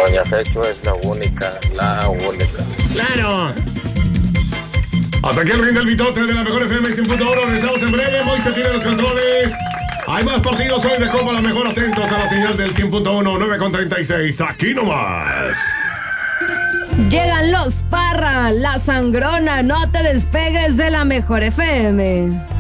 Doña Fecho es la única. ¡Claro! Hasta aquí el ring del bitote de la mejor FM 100.1. Regresamos en breve. Moisés tiene los controles. Hay más partidos hoy de Copa La Mejor. Atentos a la señal del 100.1, 9:36. Aquí nomás. Llegan los Parra, la sangrona. No te despegues de la mejor FM.